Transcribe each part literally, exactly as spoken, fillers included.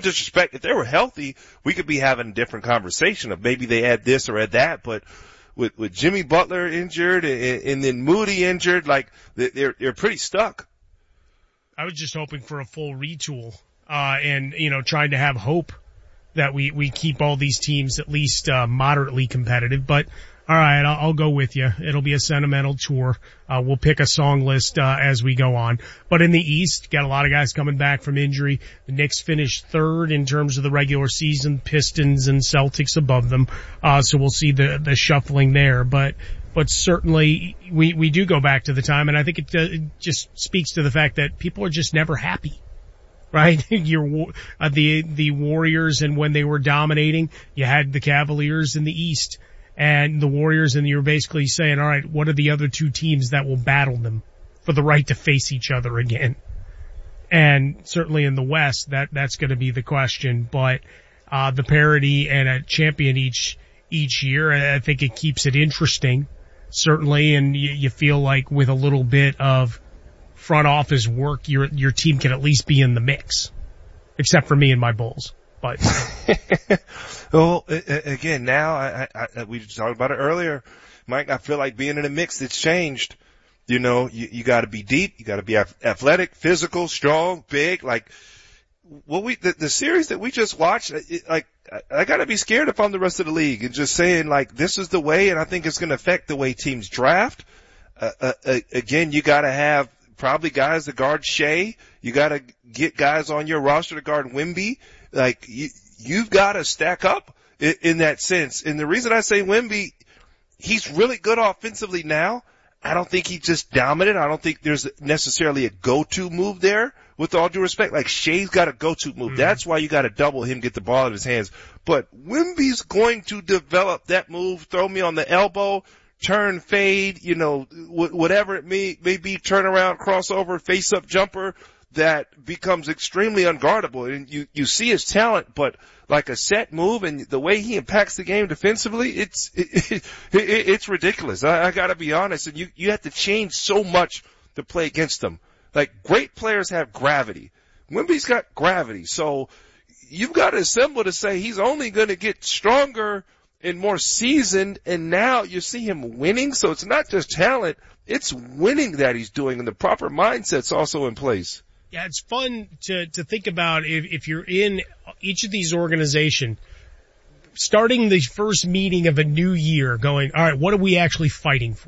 disrespect. If they were healthy, we could be having a different conversation of maybe they add this or add that. But with, with Jimmy Butler injured and, and then Moody injured, like they're, they're pretty stuck. I was just hoping for a full retool, uh, and, you know, trying to have hope that we, we keep all these teams at least, uh, moderately competitive. But, all right, I'll, I'll go with you. It'll be a sentimental tour. Uh, we'll pick a song list, uh, as we go on. But in the East, got a lot of guys coming back from injury. The Knicks finished third in terms of the regular season, Pistons and Celtics above them. Uh, so we'll see the, the shuffling there. But, but certainly we, we do go back to the time, and I think it, uh, it just speaks to the fact that people are just never happy. Right? Your, uh, the, the Warriors, and when they were dominating, you had the Cavaliers in the East and the Warriors, and you're basically saying, all right, what are the other two teams that will battle them for the right to face each other again? And certainly in the West, that, that's going to be the question. But, uh, the parity and a champion each, each year, I think it keeps it interesting, certainly. And you, you feel like with a little bit of front office work, your your team can at least be in the mix, except for me and my Bulls. But well, again, now I, I, we talked about it earlier, Mike. I feel like being in the mix, it's changed. You know, you, you got to be deep, you got to be athletic, physical, strong, big. Like what we the, the series that we just watched, it, like I, I got to be scared if I'm the rest of the league and just saying like this is the way, and I think it's going to affect the way teams draft. Uh, uh, again, you got to have probably guys to guard Shea. You got to get guys on your roster to guard Wemby. Like you, you've got to stack up in, in that sense. And the reason I say Wemby, he's really good offensively now. I don't think he's just dominant. I don't think there's necessarily a go-to move there. With all due respect, like Shea's got a go-to move. Mm-hmm. That's why you got to double him, get the ball in his hands. But Wemby's going to develop that move. Throw me on the elbow. Turn, fade, you know, whatever it may, may be, turn around, crossover, face-up jumper that becomes extremely unguardable. And you, you see his talent, but like a set move and the way he impacts the game defensively, it's, it, it, it, it's ridiculous. I, I gotta be honest. And you, you have to change so much to play against them. Like great players have gravity. Wemby's got gravity. So you've got to assemble to say he's only going to get stronger and more seasoned, and now you see him winning. So it's not just talent, it's winning that he's doing, and the proper mindset's also in place. Yeah, it's fun to, to think about if, if you're in each of these organizations, starting the first meeting of a new year going, all right, what are we actually fighting for?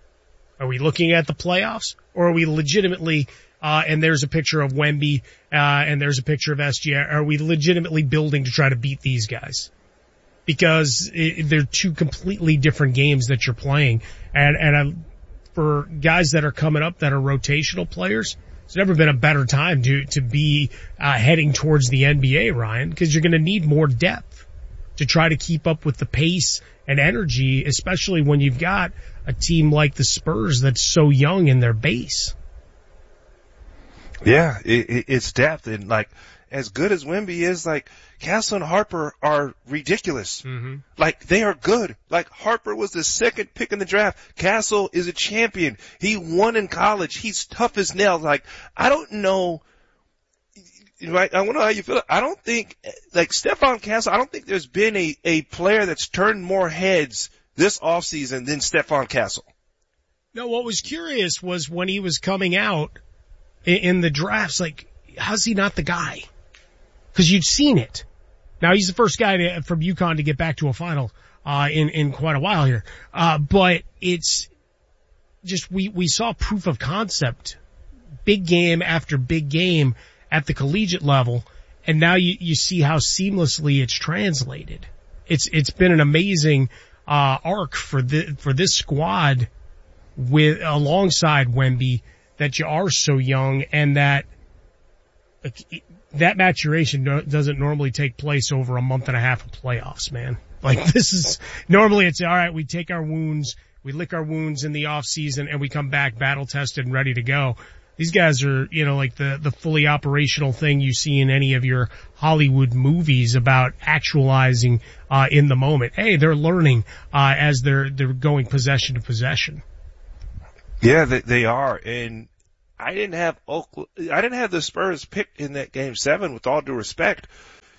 Are we looking at the playoffs, or are we legitimately, uh, and there's a picture of Wemby, uh, and there's a picture of S G A, are we legitimately building to try to beat these guys? Because it, they're two completely different games that you're playing. And, and I, for guys that are coming up that are rotational players, it's never been a better time to, to be, uh, heading towards the N B A, Ryan, because you're going to need more depth to try to keep up with the pace and energy, especially when you've got a team like the Spurs that's so young in their base. Yeah, it, it, it's depth. And like, as good as Wemby is, like, Castle and Harper are ridiculous. Mm-hmm. Like, they are good. Like, Harper was the second pick in the draft. Castle is a champion. He won in college. He's tough as nails. Like, I don't know, right? I want to know how you feel. I don't think, like, Stephon Castle, I don't think there's been a, a player that's turned more heads this offseason than Stephon Castle. No, what was curious was when he was coming out in, in the drafts, like, how's he not the guy? Because you'd seen it. Now he's the first guy to, from UConn to get back to a final, uh, in, in quite a while here. Uh, but it's just, we, we saw proof of concept, big game after big game at the collegiate level. And now you, you see how seamlessly it's translated. It's, it's been an amazing, uh, arc for the, for this squad with, alongside Wemby, that you are so young and that, like, that maturation doesn't normally take place over a month and a half of playoffs, man. Like this is, normally it's, all right, we take our wounds, we lick our wounds in the off season and we come back battle tested and ready to go. These guys are, you know, like the, the fully operational thing you see in any of your Hollywood movies about actualizing, uh, in the moment. Hey, they're learning, uh, as they're, they're going possession to possession. Yeah, they, they are. And I didn't have Oakland, I didn't have the Spurs picked in that game seven with all due respect.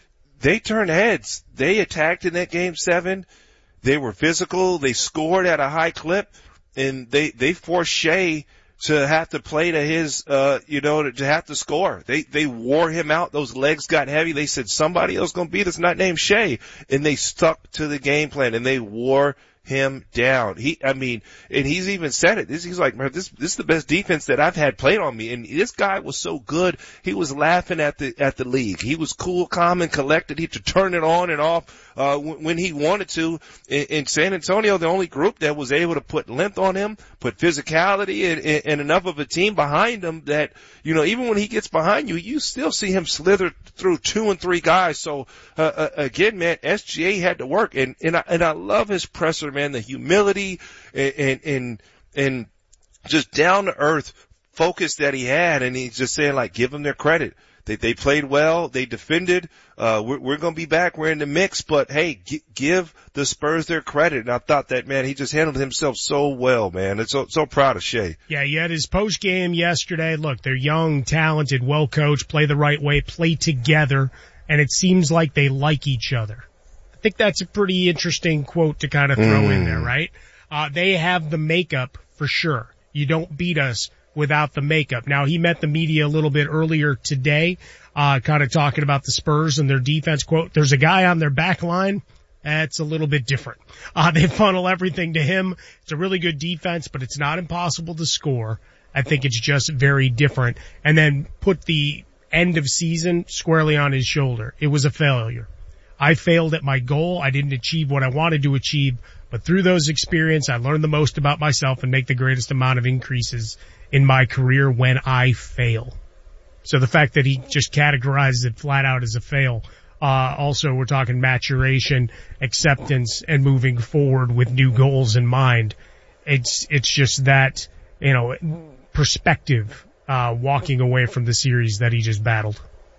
they turned heads. They attacked in that game seven. They were physical. They scored at a high clip, and they, they forced Shea to have to play to his, uh, you know, to, to have to score. They, they wore him out. Those legs got heavy. They said somebody else gonna beat us, not named Shea. And they stuck to the game plan and they wore him down. He, I mean, and he's even said it. This, he's like, man, this, this is the best defense that I've had played on me. And this guy was so good. He was laughing at the, at the league. He was cool, calm, and collected. He could turn it on and off, uh, when, when he wanted to. In, in San Antonio, the only group that was able to put length on him, put physicality and, and, and enough of a team behind him that, you know, even when he gets behind you, you still see him slither through two and three guys. So, uh, uh again, man, S G A had to work. And, and I, and I love his presser, man, the humility and, and, and, and just down to earth focus that he had. And he's just saying, like, give them their credit. They, they played well. They defended. Uh, we're, we're going to be back. We're in the mix, but hey, g- give the Spurs their credit. And I thought that, man, he just handled himself so well, man. It's so, so proud of Shea. Yeah, he had his post game yesterday. Look, they're young, talented, well coached, play the right way, play together, and it seems like they like each other. I think that's a pretty interesting quote to kind of throw mm. in there, right? Uh, they have the makeup for sure. You don't beat us without the makeup. Now, he met the media a little bit earlier today, uh, kind of talking about the Spurs and their defense. Quote, there's a guy on their back line that's a little bit different. Uh, they funnel everything to him. It's a really good defense, but it's not impossible to score. I think it's just very different. And then put the end of season squarely on his shoulder. It was a failure. I failed at my goal. I didn't achieve what I wanted to achieve, but through those experiences, I learned the most about myself and make the greatest amount of increases in my career when I fail. So the fact that he just categorizes it flat out as a fail, uh, also we're talking maturation, acceptance, and moving forward with new goals in mind. It's, it's just that, you know, perspective, uh, walking away from the series that he just battled.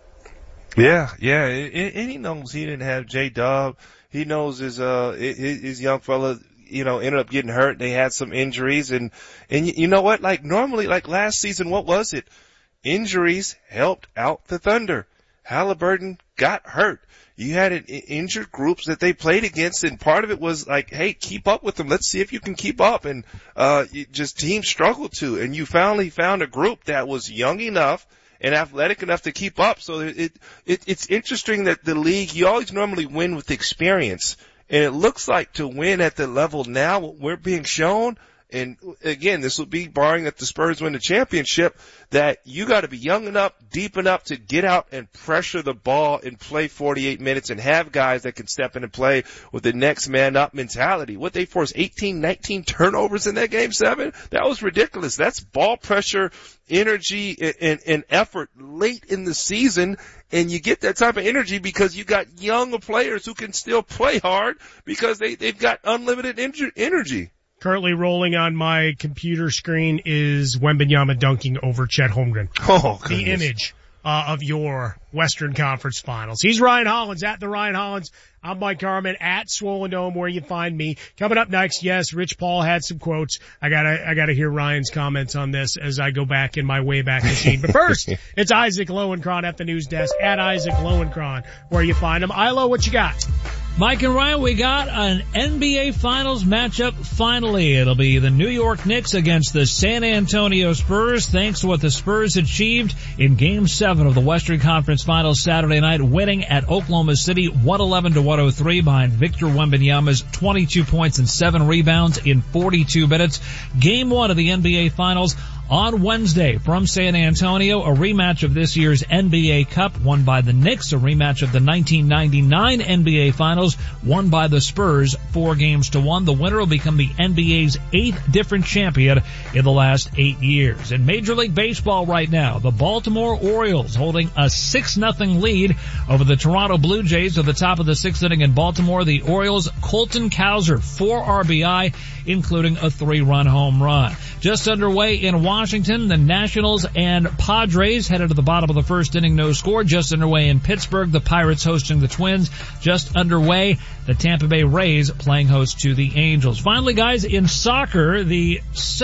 Yeah, yeah, and he knows he didn't have J-Dub. He knows his, uh, his young fella, you know, ended up getting hurt. They had some injuries and, and you know what? Like normally, like last season, what was it? Injuries helped out the Thunder. Halliburton got hurt. You had an injured groups that they played against, and part of it was like, hey, keep up with them. Let's see if you can keep up. And, uh, you just teams struggled to, and you finally found a group that was young enough and athletic enough to keep up. So it, it, it's interesting that the league, you always normally win with experience. And it looks like to win at the level now we're being shown, and again, this will be barring that the Spurs win the championship, that you got to be young enough, deep enough to get out and pressure the ball and play forty-eight minutes and have guys that can step in and play with the next man up mentality. What they forced, eighteen, nineteen turnovers in that game seven? That was ridiculous. That's ball pressure, energy, and, and, and effort late in the season. And you get that type of energy because you got younger players who can still play hard because they, they've got unlimited energy. Currently rolling on my computer screen is Wembanyama dunking over Chet Holmgren. Oh, goodness. The image uh, of your Western Conference Finals. He's Ryan Hollins at the Ryan Hollins. I'm Mike Harmon at Swollen Dome, where you find me. Coming up next, yes, Rich Paul had some quotes. I gotta, I gotta hear Ryan's comments on this as I go back in my Wayback Machine. But first, it's Isaac Lowenkron at the news desk, at Isaac Lowenkron, where you find him. Ilo, what you got? Mike and Ryan, we got an N B A Finals matchup finally. It'll be the New York Knicks against the San Antonio Spurs, thanks to what the Spurs achieved in Game seven of the Western Conference Finals Saturday night, winning at Oklahoma City one eleven to one oh three behind Victor Wembanyama's twenty-two points and seven rebounds in forty-two minutes. Game one of the N B A Finals on Wednesday from San Antonio, a rematch of this year's N B A Cup won by the Knicks, a rematch of the nineteen ninety-nine N B A Finals won by the Spurs four games to one. The winner will become the N B A's eighth different champion in the last eight years. In Major League Baseball right now, the Baltimore Orioles holding a six nothing lead over the Toronto Blue Jays at the top of the sixth inning in Baltimore. The Orioles' Colton Cowser, four R B I, including a three-run home run. Just underway in Washington, the Nationals and Padres headed to the bottom of the first inning, no score. Just underway in Pittsburgh, the Pirates hosting the Twins. Just underway, the Tampa Bay Rays playing host to the Angels. Finally, guys, in soccer, the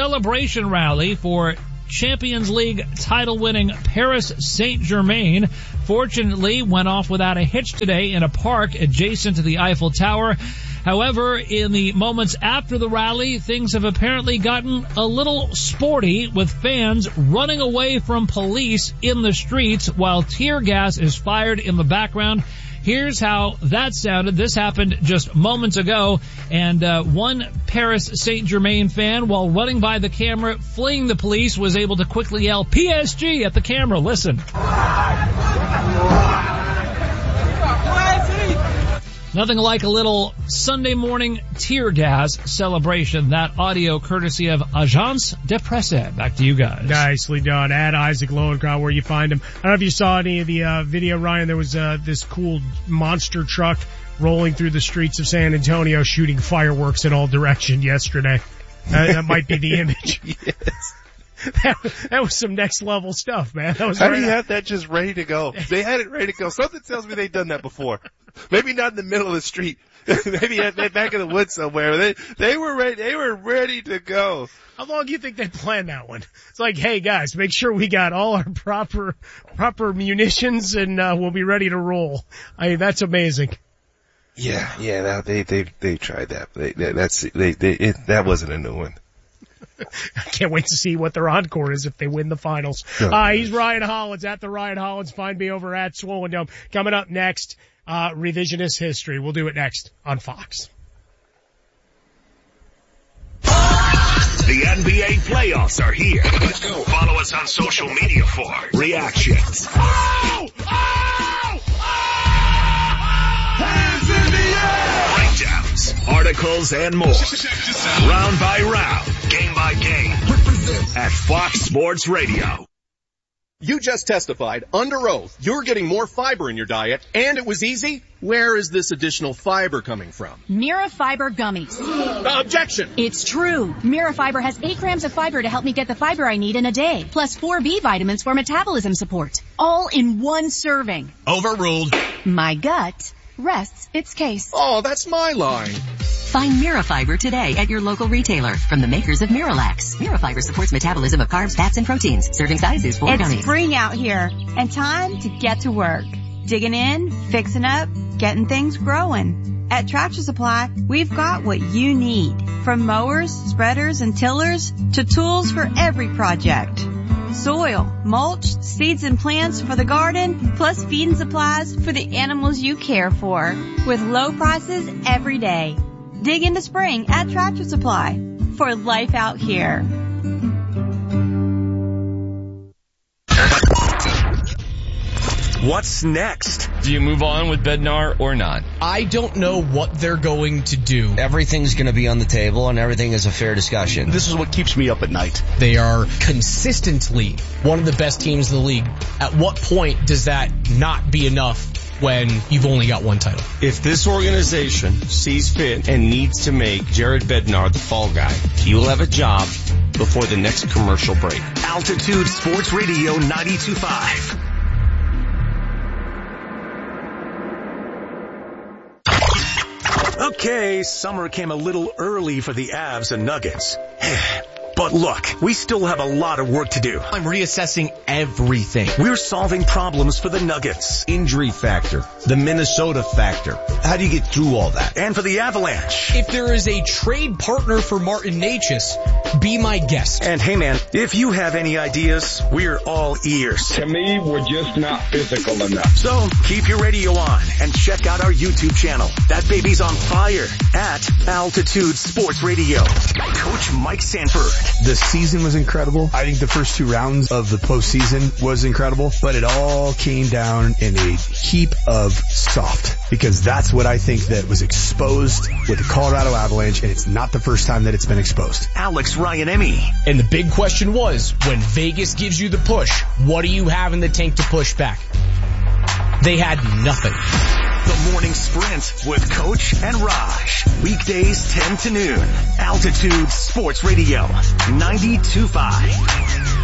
celebration rally for Champions League title-winning Paris Saint-Germain fortunately went off without a hitch today in a park adjacent to the Eiffel Tower. However, in the moments after the rally, things have apparently gotten a little sporty, with fans running away from police in the streets while tear gas is fired in the background. Here's how that sounded. This happened just moments ago, and uh, one Paris Saint-Germain fan, while running by the camera, fleeing the police, was able to quickly yell P S G at the camera. Listen. Nothing like a little Sunday morning tear gas celebration. That audio courtesy of Agence de Presse. Back to you guys. Nicely done. At Isaac Lowenkron, where you find him. I don't know if you saw any of the uh, video, Ryan. There was uh, this cool monster truck rolling through the streets of San Antonio shooting fireworks in all directions yesterday. Uh, that might be the image. Yes. That, that was some next level stuff, man. That was How right do you out. have that just ready to go? They had it ready to go. Something tells me they've done that before. Maybe not in the middle of the street. Maybe at, back in the woods somewhere. They they were ready. They were ready to go. How long do you think they planned that one? It's like, hey guys, make sure we got all our proper proper munitions, and uh, we'll be ready to roll. I mean, that's amazing. Yeah, yeah. That, they they they tried that. They, they that's they they it, that wasn't a new one. I can't wait to see what their encore is if they win the finals. Oh, uh, he's Ryan Hollins at the Ryan Hollins. Find me over at Swollen Dome. Coming up next, uh, revisionist history. We'll do it next on Fox. The N B A playoffs are here. Let's go. Follow us on social media for reactions. Oh! Oh! Oh! Hands in the air! Breakdowns, articles, and more. Round by round, game by game. At Fox Sports Radio. You just testified under oath you're getting more fiber in your diet, and it was easy. Where is this additional fiber coming from? Mira Fiber Gummies. Uh, objection! It's true. Mira Fiber has eight grams of fiber to help me get the fiber I need in a day, plus four B vitamins for metabolism support. All in one serving. Overruled. My gut rests its case. Oh, that's my line. Find Mirafiber today at your local retailer from the makers of Miralax. Mirafiber supports metabolism of carbs, fats, and proteins. Serving size is four It's gummies. spring out here and time to get to work. Digging in, fixing up, getting things growing. At Tractor Supply, we've got what you need. From mowers, spreaders, and tillers to tools for every project. Soil, mulch, seeds and plants for the garden, plus feeding supplies for the animals you care for. With low prices every day. Dig into spring at Tractor Supply for life out here. What's next? Do you move on with Bednar or not? I don't know what they're going to do. Everything's going to be on the table and everything is a fair discussion. This is what keeps me up at night. They are consistently one of the best teams in the league. At what point does that not be enough when you've only got one title? If this organization sees fit and needs to make Jared Bednar the fall guy, he will have a job before the next commercial break. Altitude Sports Radio ninety-two point five. Okay, summer came a little early for the Avs and Nuggets. But look, we still have a lot of work to do. I'm reassessing everything. We're solving problems for the Nuggets. Injury factor, the Minnesota factor. How do you get through all that? And for the Avalanche. If there is a trade partner for Martin Necas, be my guest. And hey man, if you have any ideas, we're all ears. To me, we're just not physical enough. So keep your radio on and check out our YouTube channel. That baby's on fire at Altitude Sports Radio. Coach Mike Sanford. The season was incredible. I think the first two rounds of the postseason was incredible, but it all came down in a heap of soft, because that's what I think that was exposed with the Colorado Avalanche, and it's not the first time that it's been exposed. Alex Ryan-Emmy. And the big question was, when Vegas gives you the push, what do you have in the tank to push back? They had nothing. The Morning Sprint with Coach and Raj. Weekdays ten to noon. Altitude Sports Radio ninety-two point five.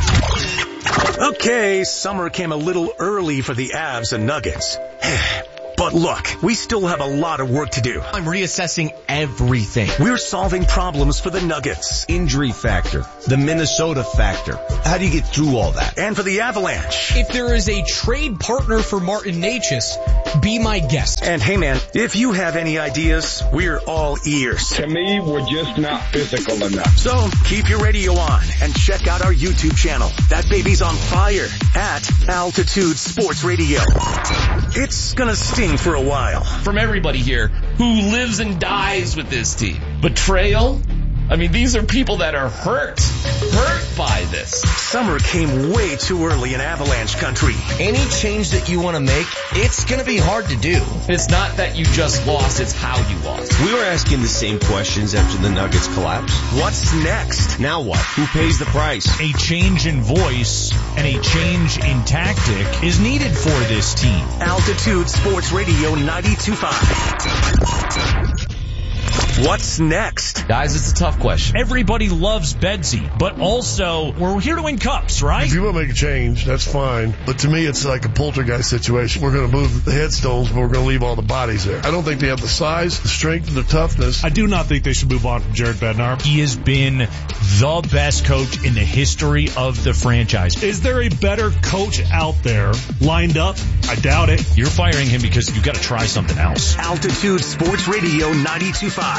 Okay, summer came a little early for the Avs and Nuggets. But look, we still have a lot of work to do. I'm reassessing everything. We're solving problems for the Nuggets. Injury factor, the Minnesota factor. How do you get through all that? And for the Avalanche. If there is a trade partner for Martin Necas, be my guest. And hey man, if you have any ideas, we're all ears. To me, we're just not physical enough. So keep your radio on and check out our YouTube channel. That baby's on fire at Altitude Sports Radio. It's gonna sting for a while. From everybody here who lives and dies with this team. Betrayal? I mean, these are people that are hurt, hurt by this. Summer came way too early in Avalanche country. Any change that you want to make, it's going to be hard to do. It's not that you just lost, it's how you lost. We were asking the same questions after the Nuggets collapse. What's next? Now what? Who pays the price? A change in voice and a change in tactic is needed for this team. Altitude Sports Radio ninety-two point five. What's next? Guys, it's a tough question. Everybody loves Bedsy, but also we're here to win cups, right? If you want to make a change, that's fine. But to me, it's like a poltergeist situation. We're going to move the headstones, but we're going to leave all the bodies there. I don't think they have the size, the strength, and the toughness. I do not think they should move on from Jared Bednar. He has been the best coach in the history of the franchise. Is there a better coach out there lined up? I doubt it. You're firing him because you've got to try something else. Altitude Sports Radio ninety-two point five.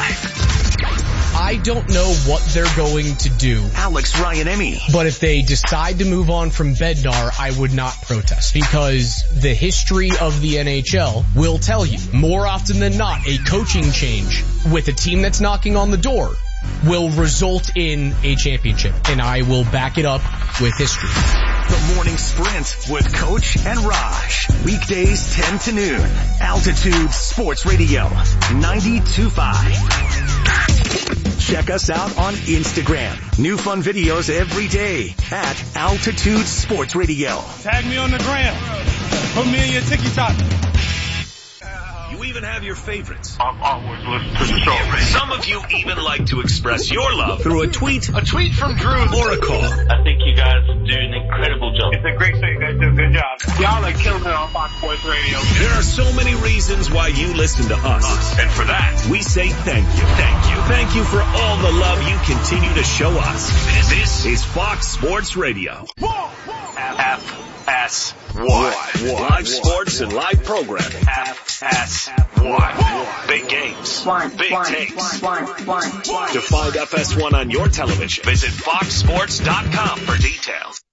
I don't know what they're going to do. Alex Ryan-Emmy. But if they decide to move on from Bednar, I would not protest because the history of the N H L will tell you more often than not a coaching change with a team that's knocking on the door will result in a championship, and I will back it up with history. The Morning Sprint with Coach and Raj. Weekdays ten to noon. Altitude Sports Radio ninety-two point five. Check us out on Instagram. New fun videos every day at Altitude Sports Radio. Tag me on the gram. Put me in your TikTok. You even have your favorites. I'm always listening to the show. Some of you even like to express your love through a tweet, A tweet from Drew. or a call. I think you guys do an incredible job. It's a great show. You guys do a good job. Y'all are killing it on Fox Sports Radio. There are so many reasons why you listen to us. And for that, we say thank you. Thank you. Thank you for all the love you continue to show us. This, this is Fox Sports Radio. F S what? Live sports and live programming. F S what? Big games. Big takes. To find F S one on your television, visit fox sports dot com for details.